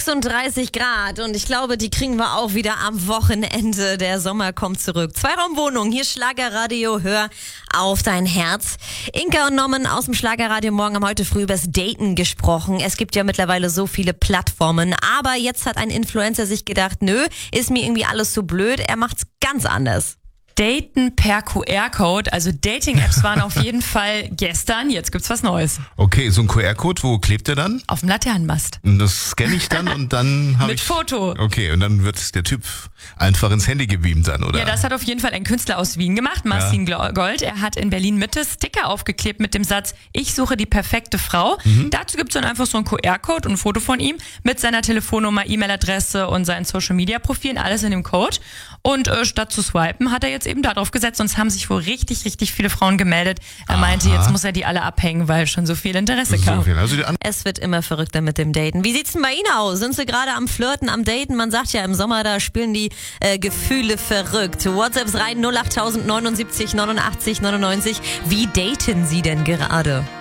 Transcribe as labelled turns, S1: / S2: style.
S1: 36 Grad und ich glaube, die kriegen wir auch wieder am Wochenende. Der Sommer kommt zurück. Zweiraumwohnung, hier Schlagerradio, hör auf dein Herz. Inka und Norman aus dem Schlagerradio Morgen haben heute früh übers Daten gesprochen. Es gibt ja mittlerweile so viele Plattformen, aber jetzt hat ein Influencer sich gedacht, nö, ist mir irgendwie alles zu blöd, er macht's ganz anders.
S2: Daten per QR-Code, also Dating-Apps waren auf jeden Fall gestern, jetzt gibt's was Neues.
S3: Okay, so ein QR-Code, wo klebt der dann?
S2: Auf dem Laternenmast.
S3: Und das scanne ich dann und dann habe
S2: Mit
S3: ich...
S2: Foto.
S3: Okay, und dann wird der Typ einfach ins Handy gebeamt dann, oder?
S2: Ja, das hat auf jeden Fall ein Künstler aus Wien gemacht, Marcin Gold. Er hat in Berlin-Mitte Sticker aufgeklebt mit dem Satz, ich suche die perfekte Frau. Dazu gibt's dann einfach so einen QR-Code und ein Foto von ihm mit seiner Telefonnummer, E-Mail-Adresse und seinen Social-Media-Profilen, alles in dem Code. Und statt zu swipen, hat er jetzt eben darauf gesetzt und es haben sich wohl richtig viele Frauen gemeldet. Er meinte, jetzt muss er die alle abhängen, weil schon so viel Interesse kam.
S3: Also
S1: Es wird immer verrückter mit dem Daten. Wie sieht's denn bei Ihnen aus? Sind Sie gerade am Flirten, am Daten? Man sagt ja im Sommer, da spielen die Gefühle verrückt. WhatsApps rein 08000 79 89 99. Wie daten Sie denn gerade?